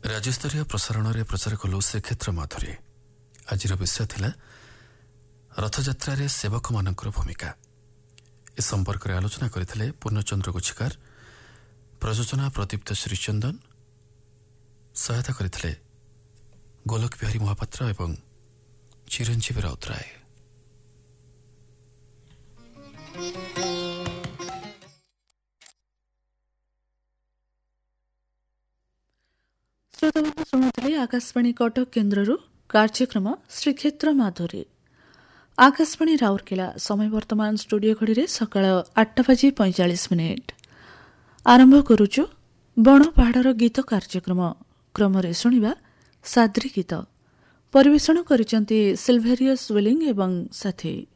राज्यस्तरीय प्रसारण में प्रचार कलु श्रीक्षेत्र माधुरी। आज विषय थिला रथयात्रा रे सेवक मानकर भूमिका। ए संपर्क में आलोचना करथिले पूर्णचंद्र गुच्छिकार, प्रयोजना प्रदीप्त श्रीचंदन, सहायता करथिले गोलोक बिहारी महापात्र एवं चिरंजीवी राउतराय। शुणुले आकाशवाणी कटक केन्द्रु कार्यक्रम श्रीक्षेत्र माधुरी। आकाशवाणी राउरकेला समय वर्तमान स्टूडियो घड़ी सकाळ 8:45। आरंभ करुचु बण पहाड़र गीत कार्यक्रम। क्रम शुणा साद्री गीत परिवेषण करिसेंती सिल्वेरियस विलिंग एवं साथी।